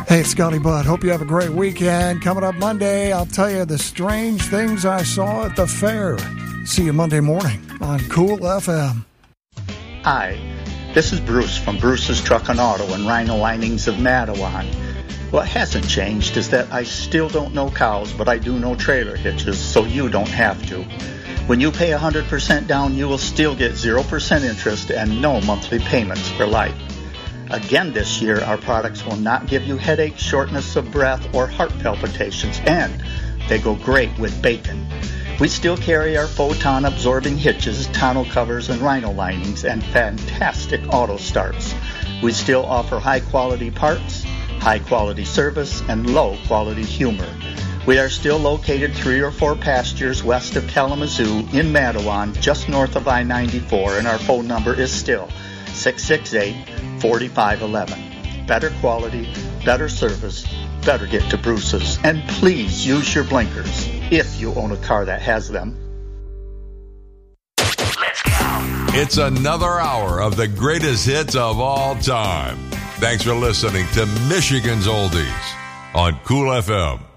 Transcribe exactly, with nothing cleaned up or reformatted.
Hey, it's Scotty Butt. Hope you have a great weekend. Coming up Monday, I'll tell you the strange things I saw at the fair. See you Monday morning on Cool F M. Hi, this is Bruce from Bruce's Truck and Auto in Rhino Linings of Mattawan. What hasn't changed is that I still don't know cows, but I do know trailer hitches, so you don't have to. When you pay one hundred percent down, you will still get zero percent interest and no monthly payments for life. Again this year, our products will not give you headache, shortness of breath, or heart palpitations, and they go great with bacon. We still carry our photon absorbing hitches, tonneau covers, and rhino linings, and fantastic auto starts. We still offer high quality parts, high quality service, and low quality humor. We are still located three or four pastures west of Kalamazoo in Mattawan, just north of I ninety-four, and our phone number is still six six eight, four five one one. Better quality, better service, better get to Bruce's. And please use your blinkers if you own a car that has them. Let's go. It's another hour of the greatest hits of all time. Thanks for listening to Michigan's Oldies on Cool F M.